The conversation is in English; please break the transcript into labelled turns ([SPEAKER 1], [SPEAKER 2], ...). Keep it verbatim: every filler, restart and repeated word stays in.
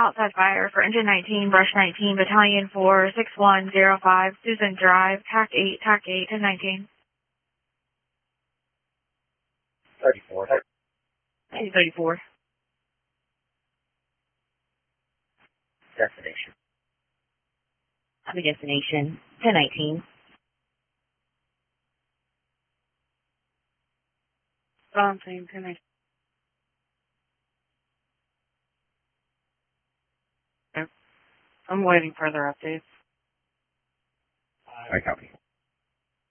[SPEAKER 1] outside fire for engine nineteen, brush nineteen, battalion four, six one zero five, Susan Drive, T A C eight, T A C eight, ten nineteen.
[SPEAKER 2] thirty-four.
[SPEAKER 1] two thirty-four.
[SPEAKER 2] Destination.
[SPEAKER 3] Copy destination, ten nineteen.
[SPEAKER 1] Something, ten nineteen. I'm waiting for further updates.
[SPEAKER 2] I copy.